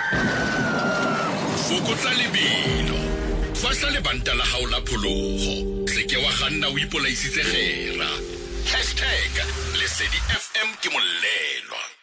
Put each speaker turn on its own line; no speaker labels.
Fokotsa lebelo. Fahla lebanta la hao la pholoho. Se ke wa kganna o ipolaisitse kgera. #LesediFM ke molelwa.